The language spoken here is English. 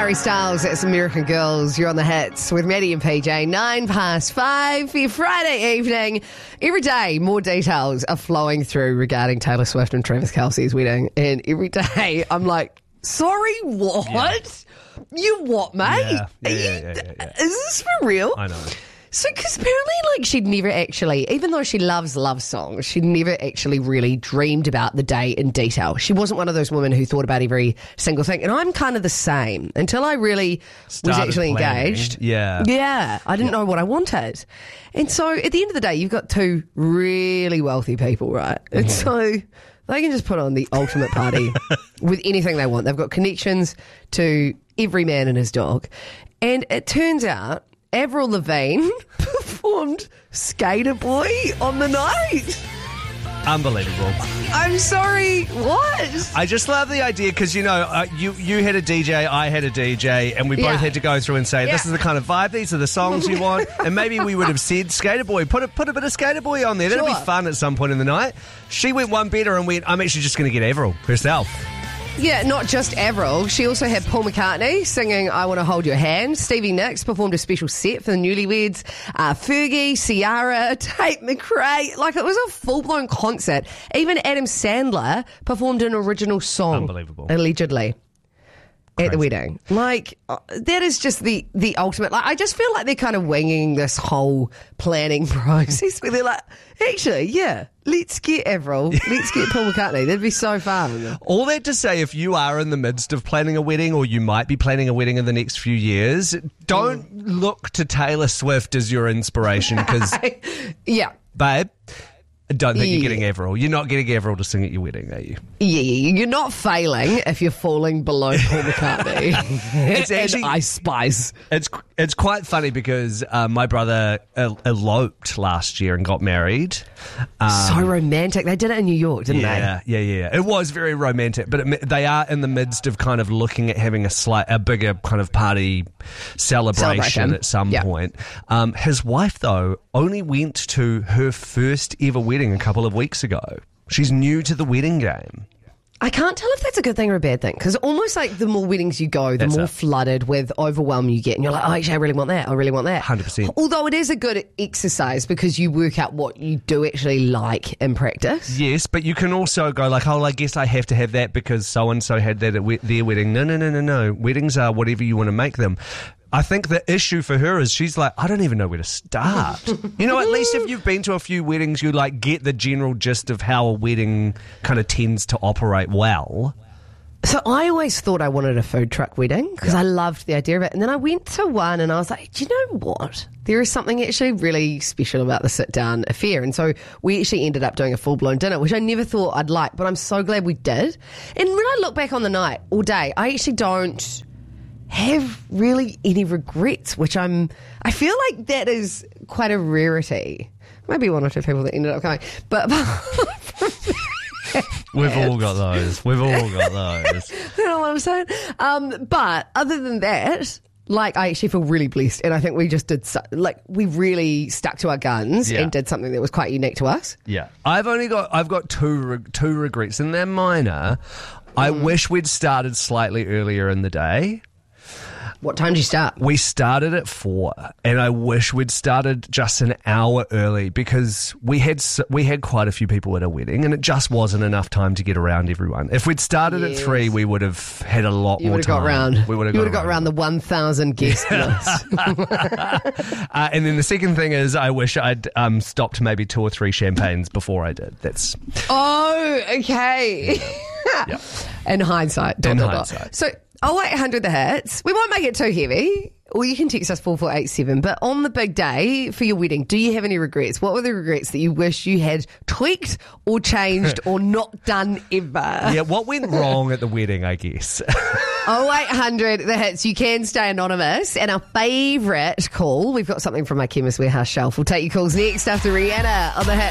Harry Styles, it's American Girls. You're on the hits with Maddie and PJ. 5:09 for your Friday evening. Every day, more details are flowing through regarding Taylor Swift and Travis Kelce's wedding. And every day, I'm like, sorry, what? Yeah. You what, mate? Yeah. Is this for real? I know. So, because apparently, she'd never actually, even though she loves love songs, she'd never actually really dreamed about the day in detail. She wasn't one of those women who thought about every single thing. And I'm kind of the same until I really was actually engaged. Yeah. I didn't know what I wanted. And so, at the end of the day, you've got two really wealthy people, right? And so, they can just put on the ultimate party with anything they want. They've got connections to every man and his dog. And it turns out, Avril Lavigne performed Skater Boy on the night. Unbelievable. I'm sorry, what? I just love the idea because, you had a DJ, I had a DJ, and we both had to go through and say, this is the kind of vibe, these are the songs you want. And maybe we would have said Skater Boy, put a bit of Skater Boy on there. That'll be fun at some point in the night. She went one better and went, I'm actually just going to get Avril herself. Yeah, not just Avril. She also had Paul McCartney singing I Want to Hold Your Hand. Stevie Nicks performed a special set for the newlyweds. Fergie, Ciara, Tate McRae. It was a full-blown concert. Even Adam Sandler performed an original song. Unbelievable. Allegedly. Crazy. At the wedding. That is just the ultimate. I just feel like they're kind of winging this whole planning process where they're like, actually, let's get Avril, let's get Paul McCartney. That'd be so fun. All that to say, if you are in the midst of planning a wedding or you might be planning a wedding in the next few years, don't look to Taylor Swift as your inspiration because, babe, I don't think you're getting Avril. You're not getting Avril to sing at your wedding, are you? Yeah, you're not failing if you're falling below Paul McCartney. It's actually Ice Spice. It's quite funny because my brother eloped last year and got married. So romantic. They did it in New York, didn't they? Yeah. It was very romantic, but they are in the midst of kind of looking at having a bigger kind of party celebration at some point. His wife, though, only went to her first ever wedding a couple of weeks ago. She's new to the wedding game. I can't tell if that's a good thing or a bad thing because almost like the more weddings you go, the more flooded with overwhelm you get. And you're like, oh, actually, I really want that. I really want that. 100%. Although it is a good exercise because you work out what you do actually like in practice. Yes, but you can also go I guess I have to have that because so-and-so had that at their wedding. No. Weddings are whatever you want to make them. I think the issue for her is she's like, I don't even know where to start. At least if you've been to a few weddings, you get the general gist of how a wedding kind of tends to operate well. So I always thought I wanted a food truck wedding because I loved the idea of it. And then I went to one and I was like, do you know what? There is something actually really special about the sit-down affair. And so we actually ended up doing a full-blown dinner, which I never thought I'd like, but I'm so glad we did. And when I look back on the night all day, I actually don't have really any regrets, which I feel like that is quite a rarity. Maybe one or two people that ended up coming, but we've all got those. You know what I'm saying? But other than that, I actually feel really blessed, and I think we just did we really stuck to our guns and did something that was quite unique to us. Yeah, I've got two regrets, and they're minor. I wish we'd started slightly earlier in the day. What time did you start? We started at 4, and I wish we'd started just an hour early because we had quite a few people at a wedding, and it just wasn't enough time to get around everyone. If we'd started at 3, we would have had a lot more time. You would have got around the 1,000 guest list. And then the second thing is, I wish I'd stopped maybe 2 or 3 champagnes before I did. Oh, okay. Yeah. In hindsight. So 0800 the hits. We won't make it too heavy. Or you can text us 4487. But on the big day for your wedding, do you have any regrets? What were the regrets that you wish you had tweaked or changed or not done ever? Yeah, what went wrong at the wedding, I guess? 0800 the hits. You can stay anonymous. And our favourite call, we've got something from our Chemist Warehouse shelf. We'll take your calls next after Rihanna on the hits.